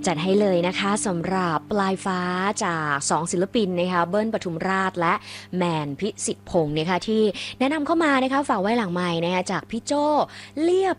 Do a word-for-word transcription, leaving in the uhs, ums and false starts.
จัดให้เลยนะคะสำหรับปลายฟ้าจากสองศิลปินนะคะเบิ้ลปทุมราชและแมนพิสิทธิ์พงศ์นะคะที่แนะนำเข้ามานะคะฝากไว้หลังไมค์นะคะจากพี่โจ้เลียบ